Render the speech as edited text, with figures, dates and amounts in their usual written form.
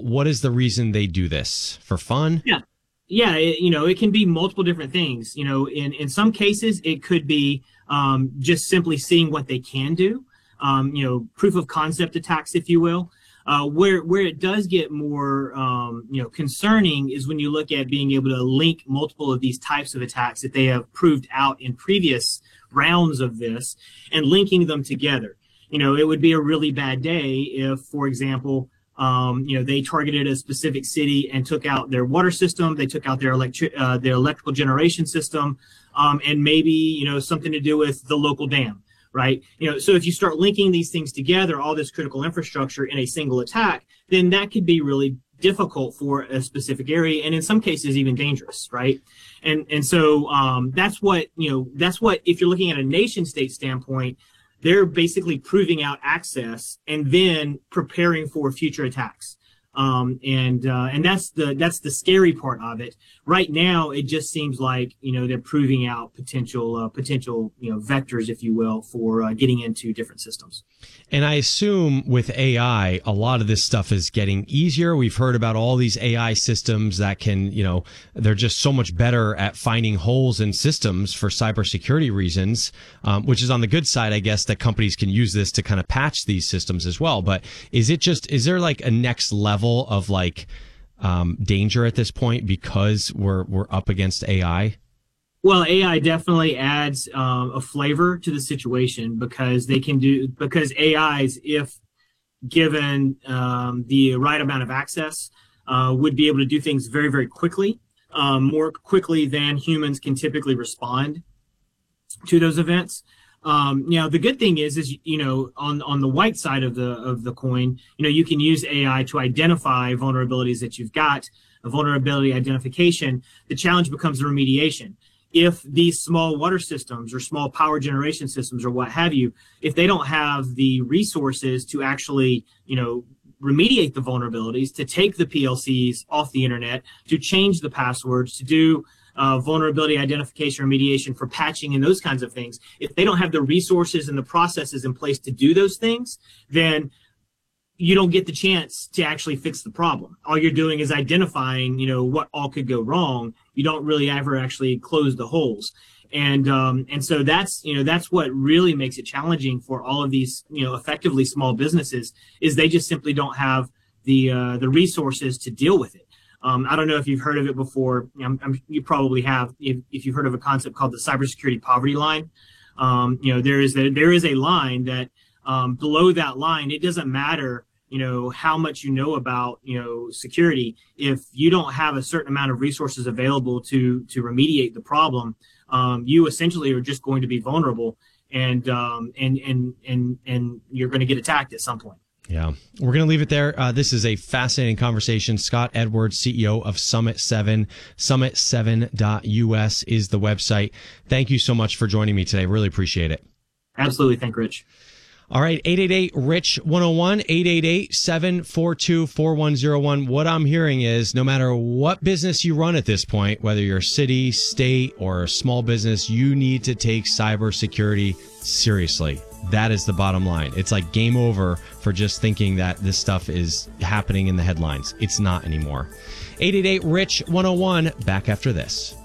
what is the reason they do this? For fun? Yeah. Yeah, it can be multiple different things. In some cases, it could be just simply seeing what they can do. Proof of concept attacks, if you will. Where it does get more concerning is when you look at being able to link multiple of these types of attacks that they have proved out in previous rounds of this and linking them together. It would be a really bad day if, for example, they targeted a specific city and took out their water system, they took out their electrical generation system, and maybe something to do with the local dam. Right. So if you start linking these things together, all this critical infrastructure in a single attack, then that could be really difficult for a specific area, and in some cases even dangerous. Right. And so that's what if you're looking at a nation state standpoint, they're basically proving out access and then preparing for future attacks. And that's the scary part of it. Right now, it just seems like, they're proving out potential vectors, if you will, for getting into different systems. And I assume with AI, a lot of this stuff is getting easier. We've heard about all these AI systems that can, they're just so much better at finding holes in systems for cybersecurity reasons, which is on the good side, I guess, that companies can use this to kind of patch these systems as well. But is there like a next level of danger at this point because we're up against AI? Well, AI definitely adds a flavor to the situation because AIs, if given the right amount of access, would be able to do things very, very quickly, more quickly than humans can typically respond to those events. The good thing is on the white side of the coin, you can use AI to identify vulnerabilities that you've got, a vulnerability identification. The challenge becomes the remediation. If these small water systems or small power generation systems or what have you, if they don't have the resources to actually, remediate the vulnerabilities, to take the PLCs off the internet, to change the passwords, to do vulnerability identification, remediation for patching and those kinds of things, if they don't have the resources and the processes in place to do those things, then you don't get the chance to actually fix the problem. All you're doing is identifying, what all could go wrong. You don't really ever actually close the holes. And so that's what really makes it challenging for all of these, effectively small businesses, is they just simply don't have the resources to deal with it. I don't know if you've heard of it before. You probably have. If you've heard of a concept called the cybersecurity poverty line, there is a line that below that line, it doesn't matter, how much you know about, security. If you don't have a certain amount of resources available to remediate the problem, you essentially are just going to be vulnerable, and you're going to get attacked at some point. Yeah, we're going to leave it there. This is a fascinating conversation. Scott Edwards, CEO of Summit 7, summit7.us is the website. Thank you so much for joining me today. Really appreciate it. Absolutely. Thank you, Rich. All right, 888-RICH-101, 888-742-4101. What I'm hearing is no matter what business you run at this point, whether you're city, state, or a small business, you need to take cybersecurity seriously. That is the bottom line. It's like game over for just thinking that this stuff is happening in the headlines. It's not anymore. 888-RICH-101, back after this.